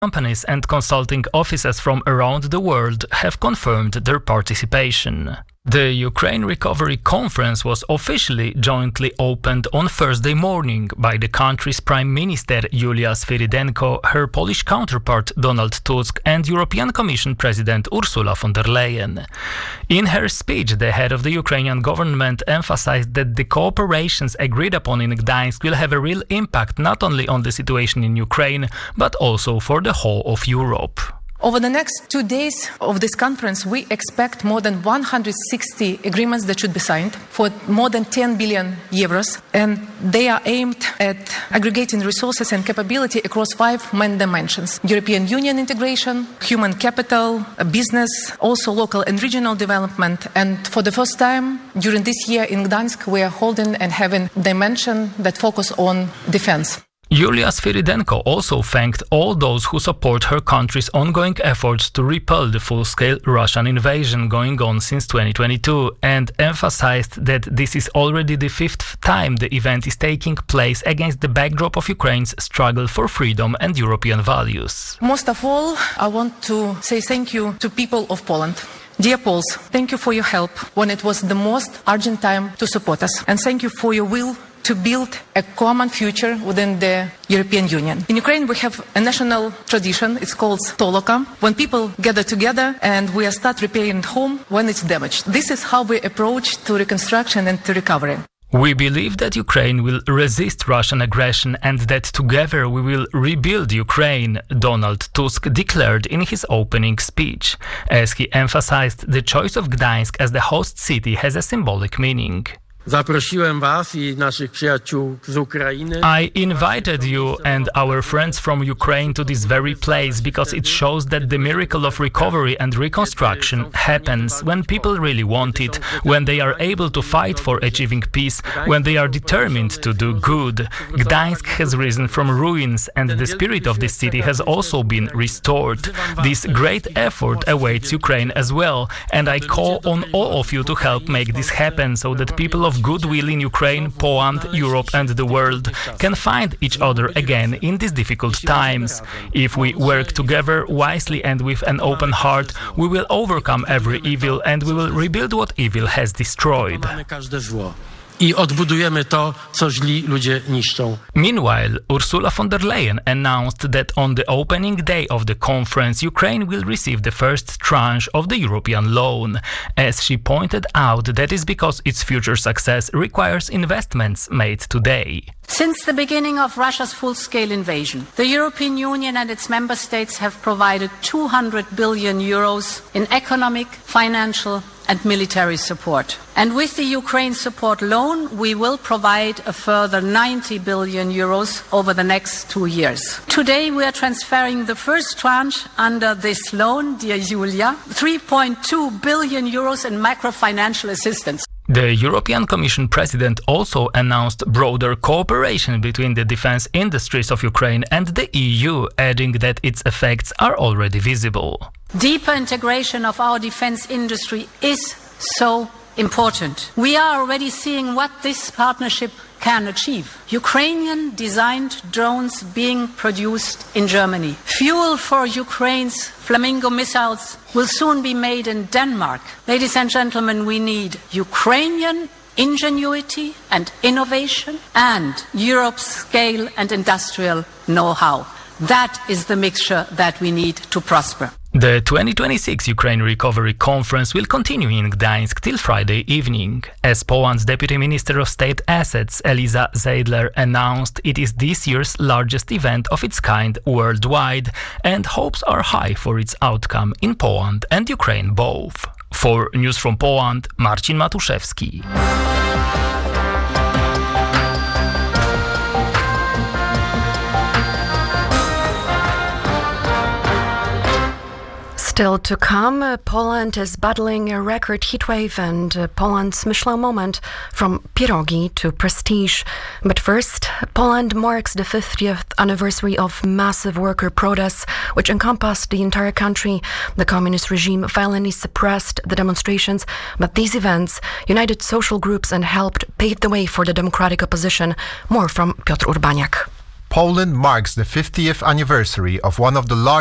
Companies and consulting offices from around the world have confirmed their participation. The Ukraine Recovery Conference was officially jointly opened on Thursday morning by the country's Prime Minister Julia Svyrydenko, her Polish counterpart Donald Tusk, and European Commission President Ursula von der Leyen. In her speech, the head of the Ukrainian government emphasized that the cooperations agreed upon in Gdańsk will have a real impact not only on the situation in Ukraine, but also for the whole of Europe. Over the next 2 days of this conference, we expect more than 160 agreements that should be signed for more than 10 billion euros. And they are aimed at aggregating resources and capability across 5 main dimensions: European Union integration, human capital, business, also local and regional development. And for the first time during this year in Gdańsk, we are holding and having dimension that focus on defense. Julia Svyrydenko also thanked all those who support her country's ongoing efforts to repel the full-scale Russian invasion going on since 2022 and emphasized that this is already the 5th time the event is taking place against the backdrop of Ukraine's struggle for freedom and European values. Most of all, I want to say thank you to people of Poland. Dear Poles, thank you for your help when it was the most urgent time to support us. And thank you for your will to build a common future within the European Union. In Ukraine, we have a national tradition. It's called Toloka, when people gather together and we start repairing home when it's damaged. This is how we approach to reconstruction and to recovery. We believe that Ukraine will resist Russian aggression and that together we will rebuild Ukraine, Donald Tusk declared in his opening speech, as he emphasized the choice of Gdańsk as the host city has a symbolic meaning. I invited you and our friends from Ukraine to this very place because it shows that the miracle of recovery and reconstruction happens when people really want it, when they are able to fight for achieving peace, when they are determined to do good. Gdańsk has risen from ruins and the spirit of this city has also been restored. This great effort awaits Ukraine as well, and I call on all of you to help make this happen so that people of goodwill in Ukraine, Poland, Europe and the world can find each other again in these difficult times. If we work together wisely and with an open heart, we will overcome every evil and we will rebuild what evil has destroyed. Meanwhile, Ursula von der Leyen announced that on the opening day of the conference, Ukraine will receive the first tranche of the European loan. As she pointed out, that is because its future success requires investments made today. Since the beginning of Russia's full-scale invasion, the European Union and its member states have provided 200 billion euros in economic, financial and military support. And with the Ukraine support loan, we will provide a further 90 billion euros over the next 2 years. Today, we are transferring the first tranche under this loan, dear Julia, 3.2 billion euros in macro-financial assistance. The European Commission President also announced broader cooperation between the defense industries of Ukraine and the EU, adding that its effects are already visible. Deeper integration of our defense industry is so important. We are already seeing what this partnership can achieve. Ukrainian-designed drones being produced in Germany. Fuel for Ukraine's Flamingo missiles will soon be made in Denmark. Ladies and gentlemen, we need Ukrainian ingenuity and innovation and Europe's scale and industrial know-how. That is the mixture that we need to prosper. The 2026 Ukraine Recovery Conference will continue in Gdańsk till Friday evening. As Poland's Deputy Minister of State Assets, Eliza Zeidler, announced, it is this year's largest event of its kind worldwide, and hopes are high for its outcome in Poland and Ukraine both. For News from Poland, Marcin Matuszewski. Still to come, Poland is battling a record heatwave and Poland's Michelin moment from pierogi to prestige. But first, Poland marks the 50th anniversary of massive worker protests which encompassed the entire country. The communist regime violently suppressed the demonstrations, but these events united social groups and helped pave the way for the democratic opposition. More from Piotr Urbaniak. Poland marks the 50th anniversary of one of the largest